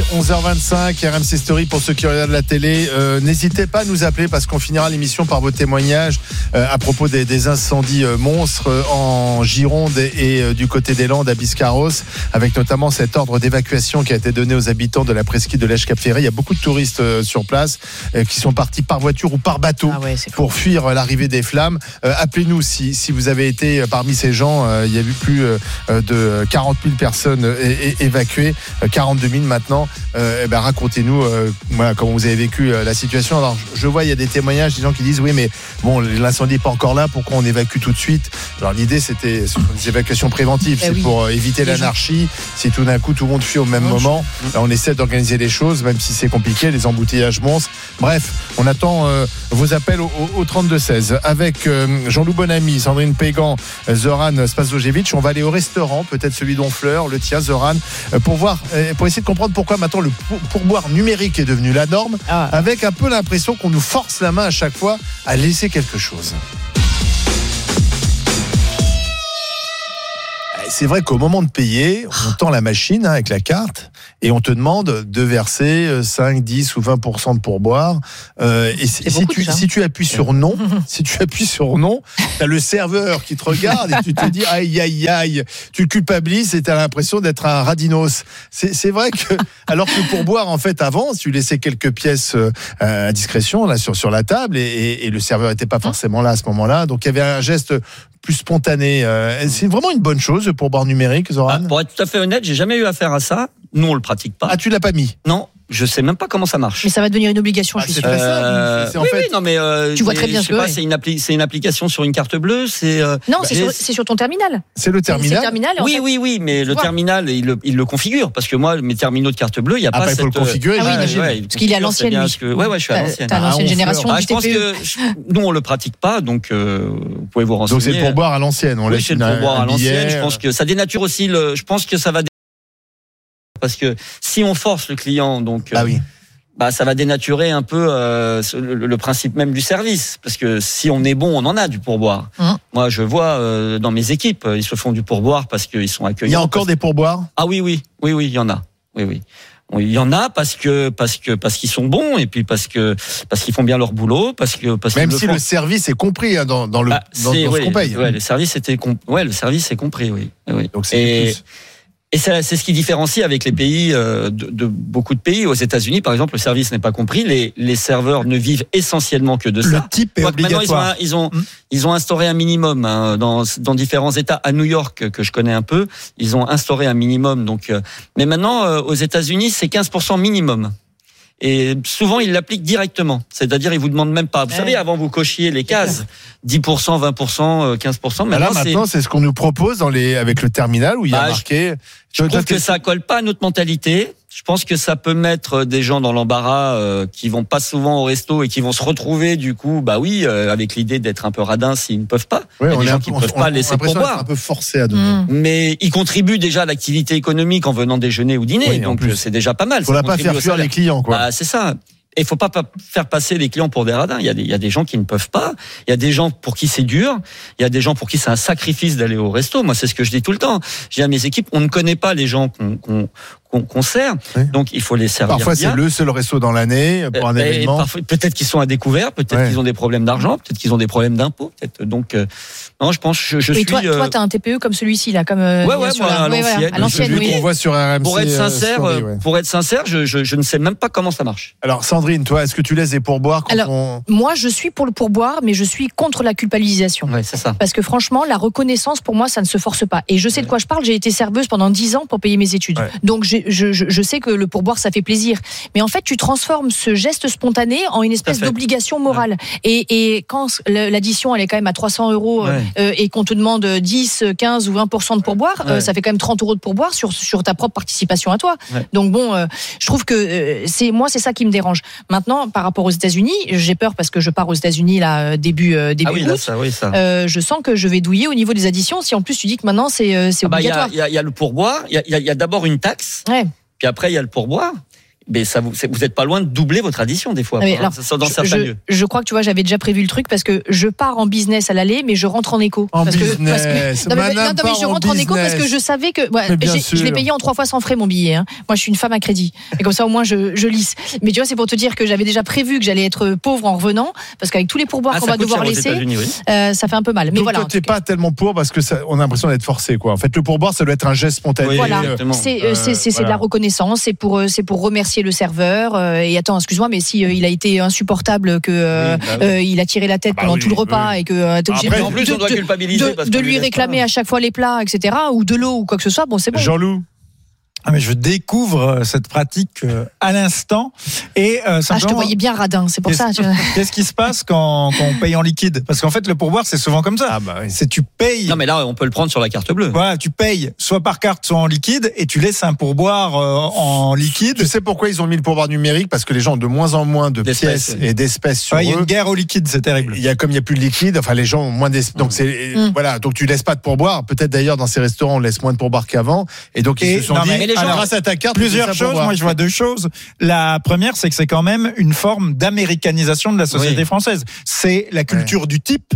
11h25, RMC Story pour ceux qui regardent la télé. N'hésitez pas à nous appeler parce qu'on finira l'émission par vos témoignages à propos des incendies monstres en Gironde et du côté des Landes à Biscarrosse, avec notamment cet ordre d'évacuation qui a été donné aux habitants de la presqu'île de Lèche-Cap-Ferré. Il y a beaucoup de touristes sur place qui sont partis par voiture ou par bateau pour fuir l'arrivée des flammes. Appelez-nous si vous avez été parmi ces gens. Il y a eu plus de 40 000 personnes évacuées, 42 000 maintenant. Racontez-nous comment vous avez vécu la situation. Alors je vois il y a des témoignages, des gens qui disent oui mais bon, l'incendie n'est pas encore là, pourquoi on évacue tout de suite? Alors l'idée c'était des évacuations préventives, c'est pour éviter l'anarchie. Si tout d'un coup tout le monde fuit au même moment, on essaie d'organiser les choses, même si c'est compliqué, les embouteillages monstres. Bref, on attend vos appels au 32-16 avec Jean-Loup Bonamy, Sandrine Pégan, Zoran Spasojevic. On va aller au restaurant, peut-être celui d'Honfleur, le tien Zoran, pour essayer de comprendre pourquoi maintenant le pourboire numérique est devenu la norme, avec un peu l'impression qu'on nous force la main à chaque fois à laisser quelque chose. C'est vrai qu'au moment de payer, on tend la machine avec la carte et on te demande de verser 5, 10 ou 20% de pourboire. Et si tu appuies sur non, t'as le serveur qui te regarde et tu te dis aïe aïe aïe, tu culpabilises et t'as l'impression d'être un radinos. C'est vrai que alors que le pourboire en fait avant, tu laissais quelques pièces à discrétion là sur la table et le serveur n'était pas forcément là à ce moment-là, donc il y avait un geste plus spontané. C'est vraiment une bonne chose pour boire numérique, Zoran. Pour être tout à fait honnête, j'ai jamais eu affaire à ça. Nous, on le pratique pas. Ah, tu l'as pas mis? Non. Je sais même pas comment ça marche. Mais ça va devenir une obligation, je suis sûr. Tu vois très bien ce que c'est. C'est une application sur une carte bleue. Non, c'est sur ton terminal. C'est le terminal. Oui, mais le terminal, il le configure parce que moi, mes terminaux de carte bleue, il y a pas cette. Il faut le configurer. Parce qu'il est à l'ancienne. Ouais, je suis à l'ancienne. T'as l'ancienne génération. Je pense que nous, on le pratique pas, donc vous pouvez vous renseigner. Donc c'est le pourboire à l'ancienne. Oui, c'est le pourboire à l'ancienne. Je pense que ça dénature aussi je pense que ça va. Parce que si on force le client, donc ça va dénaturer un peu le principe même du service. Parce que si on est bon, on en a du pourboire. Moi, je vois dans mes équipes, ils se font du pourboire parce qu'ils sont accueillants. Il y a encore des pourboires? Ah oui, il y en a. Oui. Il y en a parce qu'ils sont bons et puis parce qu'ils font bien leur boulot, même si le service est compris dans ce qu'on paye. Ouais, le service est compris, oui. Donc c'est Et c'est ce qui différencie avec les pays de beaucoup de pays. Aux États-Unis, par exemple, le service n'est pas compris. Les serveurs ne vivent essentiellement que de ça. Le type est obligatoire. Maintenant, ils ont instauré un minimum dans différents États. À New York, que je connais un peu, ils ont instauré un minimum. Donc, mais maintenant, aux États-Unis, c'est 15% minimum. Et souvent, ils l'appliquent directement. C'est-à-dire, ils vous demandent même pas. Vous savez, avant, vous cochiez les cases. 10%, 20%, 15%. Maintenant, c'est ce qu'on nous propose avec le terminal où il y a marqué. Je trouve que ça colle pas à notre mentalité. Je pense que ça peut mettre des gens dans l'embarras qui vont pas souvent au resto et qui vont se retrouver du coup, avec l'idée d'être un peu radins s'ils ne peuvent pas. Oui, il y a des gens qui ne peuvent pas laisser pourboire. Un peu forcé à donner. Mais ils contribuent déjà à l'activité économique en venant déjeuner ou dîner. Oui, donc c'est déjà pas mal. Faut pas faire fuir les clients, quoi. C'est ça. Et il faut pas faire passer les clients pour des radins. Il y a des gens qui ne peuvent pas. Il y a des gens pour qui c'est dur. Il y a des gens pour qui c'est un sacrifice d'aller au resto. Moi, c'est ce que je dis tout le temps. Je dis à mes équipes, on ne connaît pas les gens qu'on sert. Donc, il faut les servir parfois, bien. C'est le seul resto dans l'année pour un événement. Peut-être qu'ils sont à découvert. Peut-être qu'ils ont des problèmes d'argent. Peut-être qu'ils ont des problèmes d'impôts. Donc, non, je pense je suis. Et toi, t'as un TPE comme celui-ci, là, comme. À l'ancienne, oui. Qu'on voit sur RMC. Pour être sincère, je ne sais même pas comment ça marche. Alors, Sandrine, toi, est-ce que tu laisses des pourboires moi, je suis pour le pourboire, mais je suis contre la culpabilisation. Ouais, c'est ça. Parce que franchement, la reconnaissance, pour moi, ça ne se force pas. Et je sais de quoi je parle. J'ai été serveuse pendant 10 ans pour payer mes études. Donc, je sais que le pourboire, ça fait plaisir. Mais en fait, tu transformes ce geste spontané en une espèce d'obligation morale. Et quand l'addition, elle est quand même à 300 €, et qu'on te demande 10, 15 ou 20% de pourboire, ça fait quand même 30 € de pourboire sur ta propre participation à toi. Donc bon, je trouve que c'est ça qui me dérange. Maintenant, par rapport aux États-Unis, j'ai peur parce que je pars aux États-Unis là début août. Je sens que je vais douiller au niveau des additions. Si en plus tu dis que maintenant c'est obligatoire. Il y a le pourboire. Il y a d'abord une taxe. Puis après il y a le pourboire. mais vous êtes pas loin de doubler votre addition des fois. Alors, dans certains lieux. Je crois que tu vois, j'avais déjà prévu le truc parce que je pars en business à l'aller, mais je rentre en éco. Non, mais je rentre en éco parce que je savais que je l'ai payé en 3 fois sans frais mon billet. Hein. Moi, je suis une femme à crédit, et comme ça au moins je lisse. Mais tu vois, c'est pour te dire que j'avais déjà prévu que j'allais être pauvre en revenant, parce qu'avec tous les pourboires qu'on va devoir laisser, ça fait un peu mal. Mais donc, voilà. Toi, t'es pas tellement pour parce que on a l'impression d'être forcé, quoi. En fait, le pourboire, ça doit être un geste spontané. Voilà, c'est de la reconnaissance, c'est pour remercier le serveur. Et attends, excuse-moi, mais si il a été insupportable que il a tiré la tête pendant tout le repas et que t'es obligé en plus on doit culpabiliser de lui réclamer à chaque fois les plats, etc., ou de l'eau ou quoi que ce soit, bon, c'est bon. Jean-Loup. Mais je découvre cette pratique à l'instant et je te voyais bien radin, c'est pour ça. Qu'est-ce qui se passe quand on paye en liquide? Parce qu'en fait, le pourboire, c'est souvent comme ça. C'est tu payes. Non, mais là, on peut le prendre sur la carte bleue. Voilà, tu payes soit par carte, soit en liquide, et tu laisses un pourboire en liquide. Tu sais pourquoi ils ont mis le pourboire numérique? Parce que les gens ont de moins en moins de pièces et d'espèces sur eux. Il y a une guerre au liquide, c'est terrible. Comme il n'y a plus de liquide, enfin les gens ont moins d'espèces. Donc voilà, donc tu laisses pas de pourboire. Peut-être d'ailleurs dans ces restaurants on laisse moins de pourboire qu'avant. Et donc ils se sont dit, mais les gens, grâce à ta carte. Plusieurs choses, moi je vois 2 choses. La première, c'est que c'est quand même une forme d'américanisation de la société française. C'est la culture du type,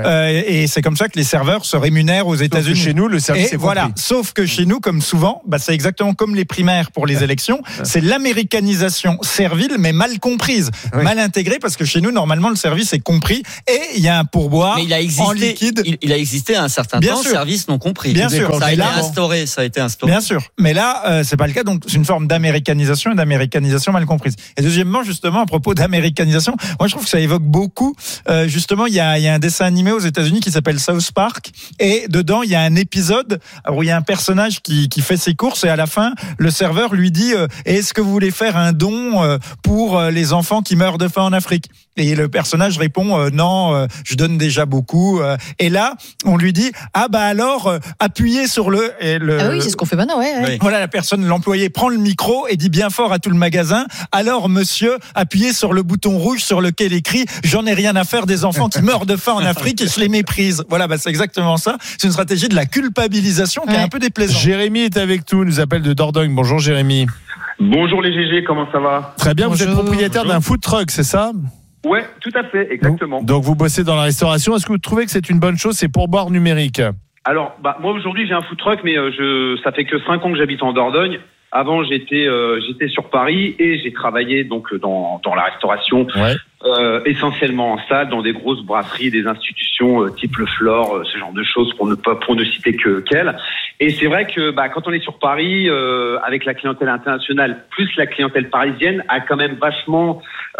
et c'est comme ça que les serveurs se rémunèrent aux États-Unis. Chez nous, le service est voilà. Sauf que chez nous, comme souvent, c'est exactement comme les primaires pour les élections. C'est l'américanisation servile, mais mal comprise, mal intégrée, parce que chez nous, normalement, le service est compris et il y a un pourboire en liquide. Il a existé à un certain temps, service non compris. Bien sûr. Ça a été instauré. Bien sûr. Mais là, c'est pas le cas. Donc, c'est une forme d'américanisation et d'américanisation mal comprise. Et deuxièmement, justement, à propos d'américanisation, moi, je trouve que ça évoque beaucoup. Justement, il y a un dessin animé aux États-Unis qui s'appelle South Park, et dedans, il y a un épisode où il y a un personnage qui fait ses courses, et à la fin, le serveur lui dit est-ce que vous voulez faire un don pour les enfants qui meurent de faim en Afrique? Et le personnage répond non, je donne déjà beaucoup. Et là, on lui dit alors appuyez sur le. Ah oui, c'est ce qu'on fait maintenant, ouais. Voilà, l'employé prend le micro et dit bien fort à tout le magasin, alors monsieur, appuyez sur le bouton rouge sur lequel écrit j'en ai rien à faire des enfants qui meurent de faim en Afrique et je les méprise. Voilà, c'est exactement ça. C'est une stratégie de la culpabilisation qui est un peu déplaisante. Jérémy est avec nous, nous appelle de Dordogne. Bonjour Jérémy. Bonjour les GG, comment ça va? Très bien. Bonjour. Vous êtes propriétaire d'un food truck, c'est ça? Ouais, tout à fait, exactement. Donc vous bossez dans la restauration. Est-ce que vous trouvez que c'est une bonne chose, ces pourboires numériques? Alors, moi aujourd'hui j'ai un food truck, mais ça fait que 5 ans que j'habite en Dordogne. Avant j'étais sur Paris et j'ai travaillé donc dans la restauration, essentiellement en salle, dans des grosses brasseries, des institutions type Le Flore, ce genre de choses pour ne citer qu'elles. Et c'est vrai que quand on est sur Paris, avec la clientèle internationale plus la clientèle parisienne, a quand même vachement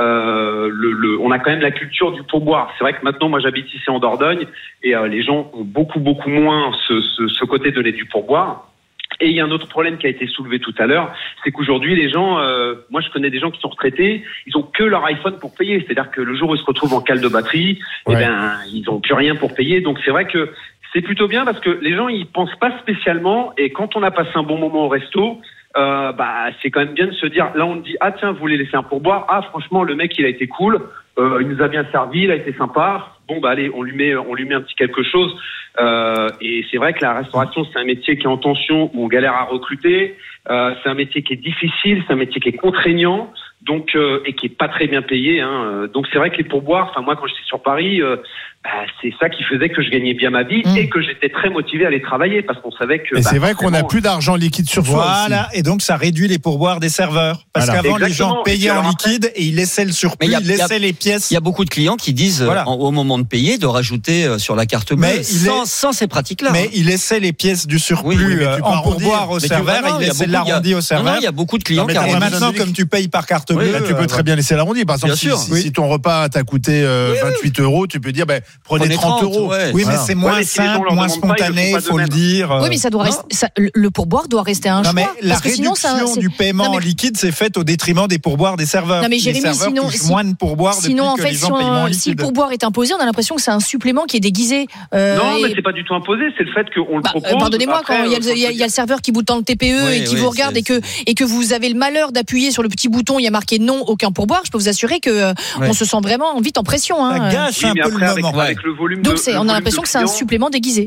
on a quand même la culture du pourboire. C'est vrai que maintenant moi j'habite ici en Dordogne et les gens ont beaucoup moins ce côté donné du pourboire. Et il y a un autre problème qui a été soulevé tout à l'heure, c'est qu'aujourd'hui les gens, moi je connais des gens qui sont retraités, ils ont que leur iPhone pour payer. C'est-à-dire que le jour où ils se retrouvent en cale de batterie, ils ont plus rien pour payer. Donc c'est vrai que c'est plutôt bien parce que les gens ils pensent pas spécialement, et quand on a passé un bon moment au resto, c'est quand même bien de se dire, là on te dit tiens, vous voulez laisser un pourboire, franchement le mec il a été cool, il nous a bien servi, il a été sympa, allez, on lui met un petit quelque chose. Et c'est vrai que la restauration c'est un métier qui est en tension, où on galère à recruter, c'est un métier qui est difficile, c'est un métier qui est contraignant, donc et qui est pas très bien payé, donc c'est vrai que les pourboires, moi quand j'étais sur Paris, c'est ça qui faisait que je gagnais bien ma vie et que j'étais très motivé à aller travailler, parce qu'on savait que. Et c'est vrai qu'on n'a plus d'argent liquide sur soi. Voilà, et donc ça réduit les pourboires des serveurs. Parce qu'avant, les gens payaient en liquide et ils laissaient le surplus, ils laissaient les pièces. Il y a beaucoup de clients qui disent, au moment de payer, de rajouter sur la carte bleue, sans ces pratiques-là. Mais ils laissaient les pièces du surplus en pourboire au serveur, et ils laissaient l'arrondi au serveur. Il y a beaucoup de clients qui arrondissent. Et maintenant, comme tu payes par carte bleue. Tu peux très bien laisser l'arrondi. Par exemple, si ton repas t'a coûté 28 €, tu peux dire, prenez 30 €. Oui, mais c'est moins simple, moins spontané, il faut le dire. Oui, mais ça doit rester, le pourboire doit rester un choix. Mais la réduction du paiement en liquide s'est faite au détriment des pourboires des serveurs. Non, mais Jérémy, sinon, moins de pourboires depuis que les gens payent moins en liquide. Si le pourboire est imposé, on a l'impression que c'est un supplément qui est déguisé. Non, mais c'est pas du tout imposé, c'est le fait qu'on le propose. Pardonnez-moi, quand il y a le serveur qui boot dans le TPE et qui vous regarde et que vous avez le malheur d'appuyer sur le petit bouton, il y a marqué non, aucun pourboire, je peux vous assurer que on se sent vraiment vite en pression. Ça gâche un peu le moment. Avec le volume donc on a l'impression que c'est un supplément déguisé.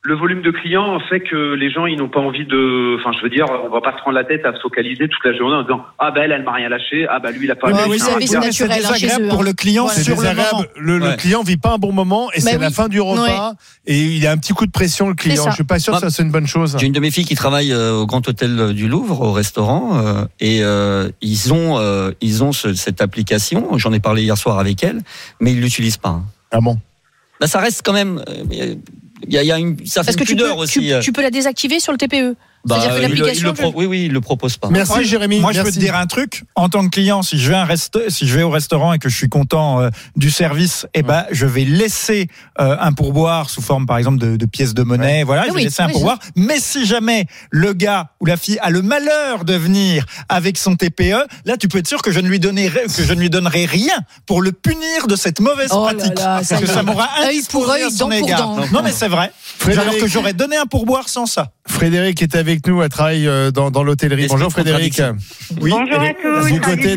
le volume de clients fait que les gens, ils n'ont pas envie on va pas se prendre la tête à se focaliser toute la journée en disant elle m'a rien lâché, lui il a pas. Vous savez, c'est naturel chez eux. Pour le client, c'est sur le client vit pas un bon moment et c'est la fin du repas et il a un petit coup de pression le client. Je suis pas sûr que ça c'est une bonne chose. J'ai une de mes filles qui travaille au Grand Hôtel du Louvre, au restaurant, et ils ont cette application. J'en ai parlé hier soir avec elle, mais ils l'utilisent pas. Ah bon? Ça reste quand même. Il y a une certaine pudeur aussi. Tu peux la désactiver sur le TPE. C'est-à-dire que l'application. Oui, il le propose pas. Merci Jérémy. Moi, je peux te dire un truc. En tant que client, si je vais au restaurant et que je suis content du service, je vais laisser un pourboire sous forme, par exemple, de pièces de monnaie. Voilà, je vais laisser un pourboire. Mais si jamais le gars ou la fille a le malheur de venir avec son TPE, là, tu peux être sûr que je ne lui donnerai rien pour le punir de cette mauvaise pratique. Parce que ça m'aura indisposé à son égard. Non, mais c'est vrai. Alors que j'aurais donné un pourboire sans ça. Frédéric est avec nous, elle travaille dans l'hôtellerie. Bonjour Frédéric. Oui. Bonjour à tous.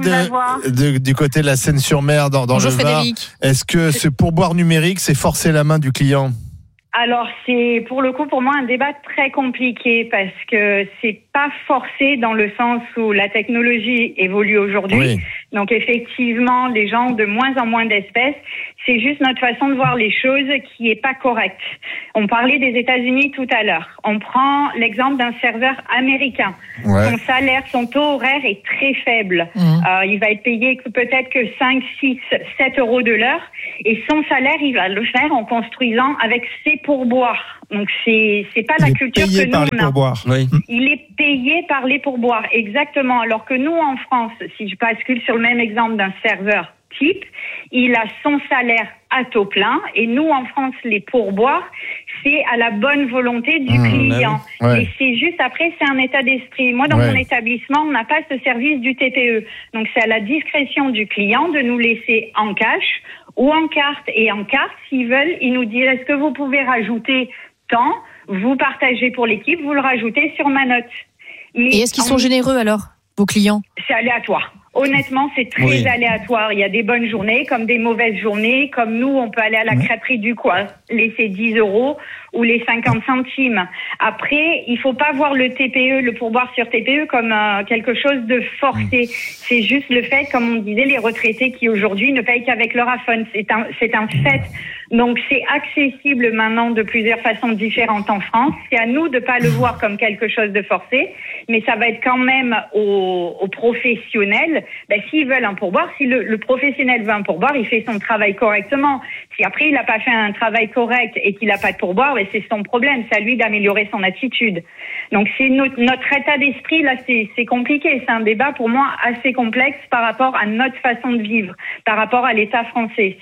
Du côté de la Seine-sur-Mer, dans le Var, Frédéric. Est-ce que ce pourboire numérique, c'est forcer la main du client? Alors, c'est pour le coup, pour moi, un débat très compliqué parce que c'est pas forcé dans le sens où la technologie évolue aujourd'hui. Oui. Donc, effectivement, les gens ont de moins en moins d'espèces. C'est juste notre façon de voir les choses qui est pas correcte. On parlait des États-Unis tout à l'heure. On prend l'exemple d'un serveur américain. Son salaire, son taux horaire est très faible. Il va être payé peut-être que 5, 6, 7 euros de l'heure. Et son salaire, il va le faire en construisant avec ses pourboires. Donc, c'est pas la culture que nous, on a. Oui. Il est payé par les pourboires, exactement. Alors que nous, en France, si je bascule sur le même exemple d'un serveur type, il a son salaire à taux plein et nous en France les pourboires c'est à la bonne volonté du client. Et c'est juste après c'est un état d'esprit. Moi dans mon établissement on n'a pas ce service du TPE, donc c'est à la discrétion du client de nous laisser en cash ou en carte. Et en carte s'ils veulent ils nous disent est-ce que vous pouvez rajouter tant, vous partagez pour l'équipe, vous le rajoutez sur ma note. Mais et est-ce qu'ils sont généreux alors vos clients? C'est aléatoire. Honnêtement, c'est très aléatoire. Il y a des bonnes journées comme des mauvaises journées. Comme nous, on peut aller à la crêperie du coin, laisser 10 euros ou les 50 centimes. Après, il faut pas voir le TPE, le pourboire sur TPE comme quelque chose de forcé. C'est juste le fait, comme on disait, les retraités qui aujourd'hui ne payent qu'avec leur iPhone. C'est un fait. Donc, c'est accessible maintenant de plusieurs façons différentes en France. C'est à nous de pas le voir comme quelque chose de forcé, mais ça va être quand même aux professionnels. S'ils veulent un pourboire, si le professionnel veut un pourboire, il fait son travail correctement. Si après il n'a pas fait un travail correct et qu'il n'a pas de pourboire, c'est son problème. C'est à lui d'améliorer son attitude. Donc c'est notre état d'esprit là, c'est compliqué. C'est un débat pour moi assez complexe par rapport à notre façon de vivre, par rapport à l'État français.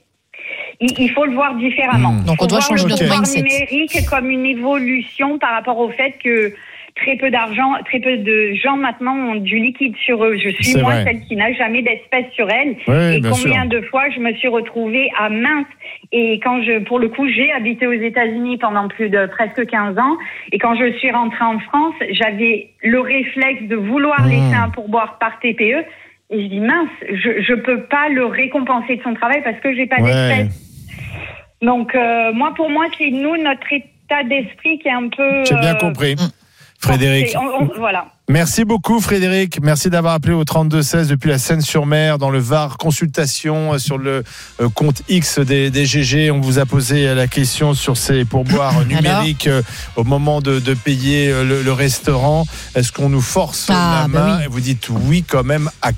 Il faut le voir différemment. Donc on doit changer notre mindset. Le pouvoir numérique comme une évolution par rapport au fait que très peu de gens maintenant ont du liquide sur eux. Je suis celle qui n'a jamais d'espèce sur elle. Et combien de fois je me suis retrouvée à mince. Et quand pour le coup, j'ai habité aux États-Unis pendant plus de presque 15 ans. Et quand je suis rentrée en France, j'avais le réflexe de vouloir laisser un pourboire par TPE. Et je dis mince, je peux pas le récompenser de son travail parce que j'ai pas d'espèce. Donc pour moi, c'est notre état d'esprit qui est un peu. J'ai bien compris. Frédéric. Voilà. Merci beaucoup Frédéric, merci d'avoir appelé au 32-16 depuis la Seine-sur-Mer dans le Var. Consultation sur le compte X des GG. On vous a posé la question sur ces pourboires numériques au moment de payer le restaurant. Est-ce qu'on nous force la main? Et vous dites oui quand même à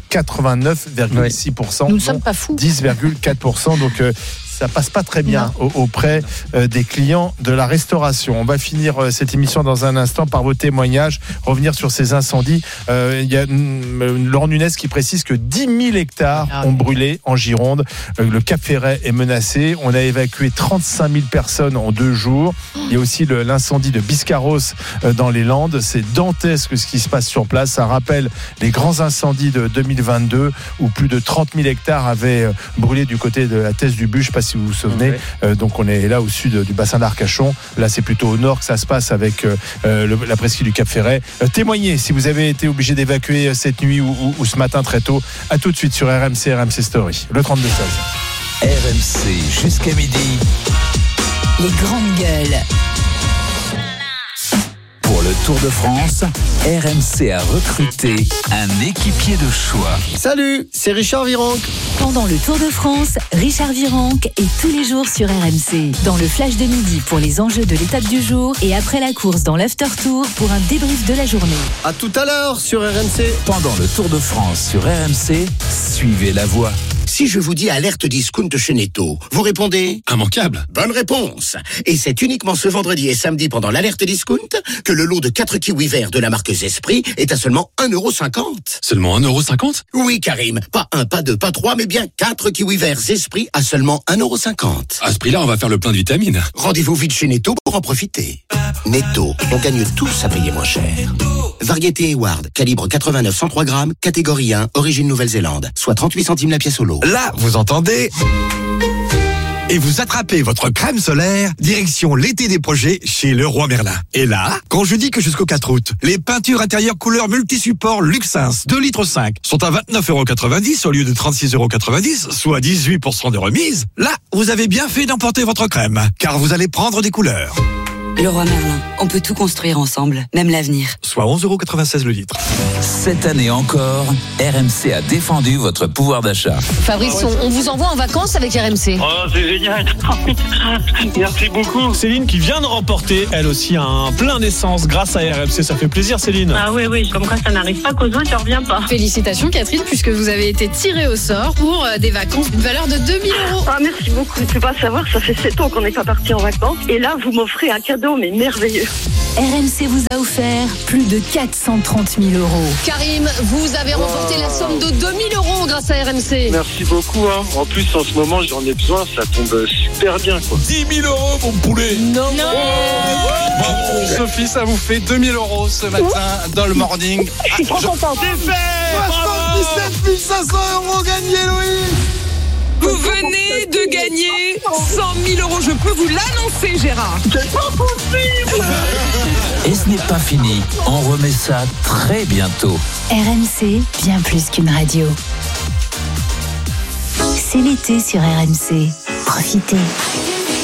89,6%. Nous ne sommes pas fous. 10,4%. Donc ça passe pas très bien auprès des clients de la restauration. On va finir cette émission dans un instant par vos témoignages, revenir sur ces incendies. Il y a Laurent Nunez qui précise que 10 000 hectares ont brûlé en Gironde. Le Cap Ferret est menacé. On a évacué 35 000 personnes en 2 jours. Il y a aussi l'incendie de Biscarrosse dans les Landes. C'est dantesque ce qui se passe sur place. Ça rappelle les grands incendies de 2022 où plus de 30 000 hectares avaient brûlé du côté de la Thèse du But. Je sais pas si vous vous souvenez. Donc on est là au sud du bassin d'Arcachon. Là c'est plutôt au nord que ça se passe avec la presqu'île du Cap Ferret. Témoignez si vous avez été obligé d'évacuer cette nuit ou ce matin très tôt. À tout de suite sur RMC Story. Le 32-16. RMC jusqu'à midi. Les grandes gueules. le Tour de France, RMC a recruté un équipier de choix. Salut, c'est Richard Virenque. Pendant le Tour de France, Richard Virenque est tous les jours sur RMC. Dans le flash de midi pour les enjeux de l'étape du jour et après la course dans l'after tour pour un débrief de la journée. À tout à l'heure sur RMC. Pendant le Tour de France sur RMC, suivez la voie. Si je vous dis alerte discount chez Netto, vous répondez immanquable. Bonne réponse. Et c'est uniquement ce vendredi et samedi pendant l'alerte discount que le lot de 4 kiwis verts de la marque Zespri est à seulement 1,50€. Seulement 1,50€? Oui, Karim. Pas 1, pas 2, pas 3, mais bien 4 kiwis verts Zespri à seulement 1,50€. À ce prix-là, on va faire le plein de vitamines. Rendez-vous vite chez Netto pour en profiter. Netto, on gagne tous à payer moins cher. Variété Eward, calibre 89-103 grammes, catégorie 1, origine Nouvelle-Zélande, soit 38 centimes la pièce au lot. Là, vous entendez ? Et vous attrapez votre crème solaire, direction l'été des projets chez Leroy Merlin. Et là, quand je dis que jusqu'au 4 août, les peintures intérieures couleur multi-support Luxins 2,5 litres sont à 29,90€ au lieu de 36,90€, soit 18% de remise, là, vous avez bien fait d'emporter votre crème, car vous allez prendre des couleurs. Leroy Merlin, on peut tout construire ensemble, même l'avenir. Soit 11,96€ le litre. Cette année encore, RMC a défendu votre pouvoir d'achat. Fabrice, on vous envoie en vacances avec RMC. Oh, c'est génial. Merci beaucoup. Céline qui vient de remporter, elle aussi, un plein d'essence grâce à RMC. Ça fait plaisir, Céline. Ah oui, comme quoi ça n'arrive pas qu'aux autres, ça revient pas. Félicitations, Catherine, puisque vous avez été tirée au sort pour des vacances d'une valeur de 2 000 €. Ah, merci beaucoup. Tu peux pas savoir, ça fait 7 ans qu'on n'est pas parti en vacances. Et là, vous m'offrez un cadeau, mais merveilleux. RMC vous a offert plus de 430 000 €. Karim, vous avez remporté la somme de 2 000 € grâce à RMC. Merci beaucoup. En plus, en ce moment, j'en ai besoin. Ça tombe super bien, quoi. 10 000 €, mon poulet. Non. Bravo, Sophie, ça vous fait 2 000 € ce matin dans le morning. Je suis trop contente. C'est fait. 77 500 € gagnés, Louis. Vous venez de gagner 100 000 €. Je peux vous l'annoncer, Gérard. C'est pas possible. Et ce n'est pas fini, on remet ça très bientôt. RMC, bien plus qu'une radio. C'est l'été sur RMC. Profitez.